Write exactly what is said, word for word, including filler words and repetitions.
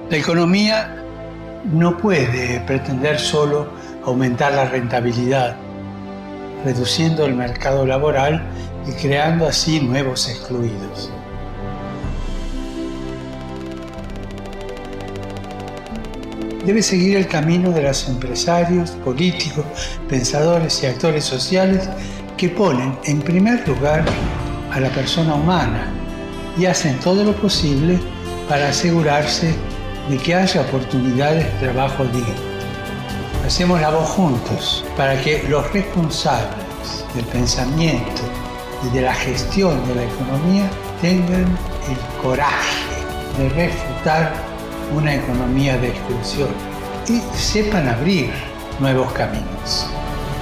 La economía no puede pretender solo aumentar la rentabilidad, reduciendo el mercado laboral y creando así nuevos excluidos. Debe seguir el camino de los empresarios, políticos, pensadores y actores sociales que ponen en primer lugar a la persona humana y hacen todo lo posible para asegurarse de que haya oportunidades de trabajo digno. Hacemos la voz juntos para que los responsables del pensamiento y de la gestión de la economía tengan el coraje de refutar una economía de exclusión y sepan abrir nuevos caminos.